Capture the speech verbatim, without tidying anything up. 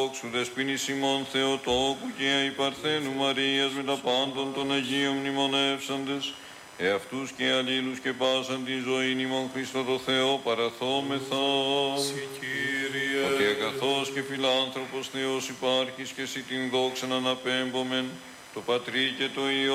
Δόξου δεσποίνης ημών Θεοτόκου και η Παρθένου Μαρίας με τα πάντων των Αγίων μνημονεύσαντες, εαυτούς και αλλήλους και πάσαν τη ζωή ημών Χριστό το Θεό παραθόμεθα. Συ, Κύριε. Ότι αγαθός και φιλάνθρωπος Θεός υπάρχεις και εσύ την δόξαν αναπέμπομεν, το Πατρί και το Υιό